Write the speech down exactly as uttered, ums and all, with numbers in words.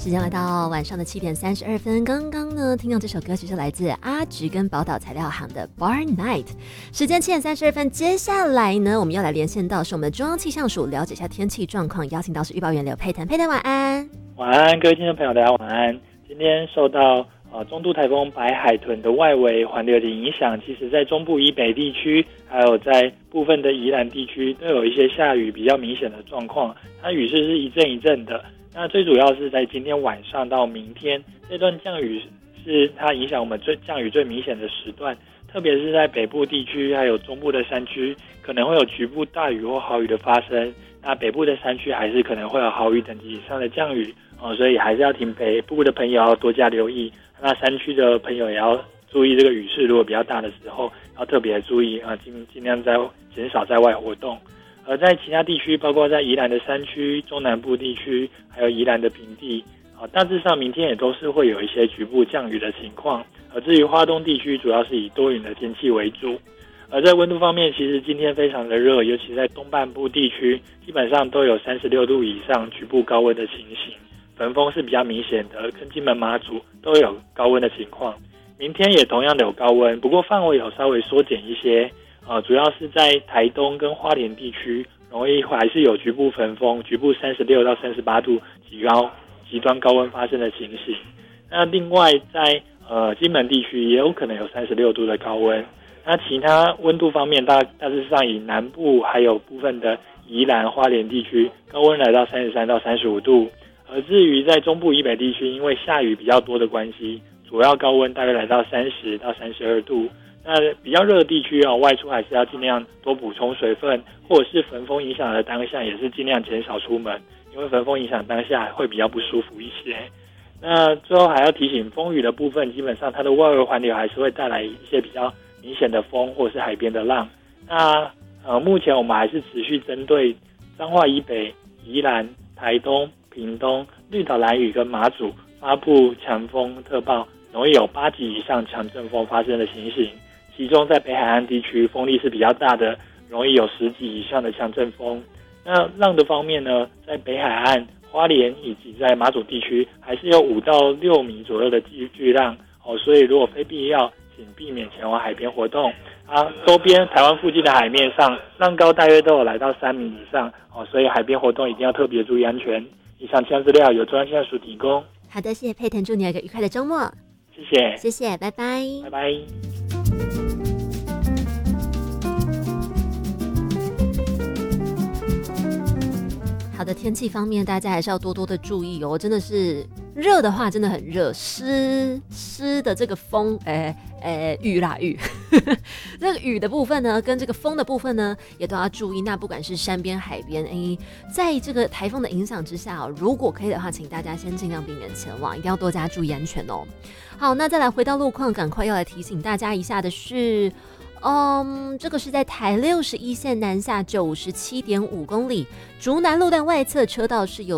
时间来到晚上的七点三十二分，刚刚呢听到这首歌曲是来自阿菊跟宝岛材料行的 Bar Night。时间七点三十二分，接下来呢我们要来连线到是我们的中央气象署，了解一下天气状况，邀请到是预报员刘佩腾。佩腾晚安。 晚安，各位听众朋友，大家晚安。今天受到呃中度台风白海豚的外围环流的影响，其实在中部以北地区，还有在部分的宜兰地区都有一些下雨比较明显的状况，它雨势是一阵一阵的。那最主要是在今天晚上到明天这段降雨是它影响我们最降雨最明显的时段，特别是在北部地区还有中部的山区可能会有局部大雨或豪雨的发生，那北部的山区还是可能会有豪雨等级以上的降雨、哦、所以还是要请北部的朋友要多加留意，那山区的朋友也要注意这个雨势如果比较大的时候要特别注意啊，尽尽量在减少在外活动。而在其他地区，包括在宜兰的山区、中南部地区，还有宜兰的平地，大致上明天也都是会有一些局部降雨的情况。而至于花东地区，主要是以多云的天气为主。而在温度方面，其实今天非常的热，尤其在东半部地区，基本上都有三十六度以上局部高温的情形。焚风是比较明显的，跟金门马祖都有高温的情况。明天也同样的有高温，不过范围有稍微缩减一些。呃，主要是在台东跟花莲地区，容易还是有局部焚风，局部三十六到三十八度极高极端高温发生的情形。那另外在呃金门地区也有可能有三十六度的高温。那其他温度方面，大大致上以南部还有部分的宜兰花莲地区，高温来到三十三到三十五度。而至于在中部以北地区，因为下雨比较多的关系，主要高温大概来到三十到三十二度。那比较热的地区啊，外出还是要尽量多补充水分，或者是焚风影响的当下也是尽量减少出门，因为焚风影响当下会比较不舒服一些。那最后还要提醒，风雨的部分基本上它的外围环流还是会带来一些比较明显的风或是海边的浪。那呃，目前我们还是持续针对彰化以北、宜兰、台东、屏东、绿岛、兰屿跟马祖发布强风特报，容易有八级以上强阵风发生的情形。其中在北海岸地区风力是比较大的，容易有十级以上的强阵风。那浪的方面呢，在北海岸、花莲以及在马祖地区还是有五到六米左右的巨巨浪哦，所以如果非必要，请避免前往海边活动啊。周边台湾附近的海面上，浪高大约都有来到三米以上哦，所以海边活动一定要特别注意安全。以上气象资料由中央气象署提供。 好的，谢谢佩腾，祝你有一个愉快的周末。 谢谢， 谢谢，拜拜， 拜拜。 好的，天气方面大家还是要多多的注意哦，真的是热的话真的很热，湿湿的这个风，哎哎雨啦雨，这个雨的部分呢，跟这个风的部分呢，也都要注意。那不管是山边、海边，哎，在这个台风的影响之下哦，如果可以的话，请大家先尽量避免前往，一定要多加注意安全哦。好，那再来回到路况，赶快要来提醒大家一下的是。嗯，这个是在台六十一线南下九十七点五公里，竹南路段外侧车道是有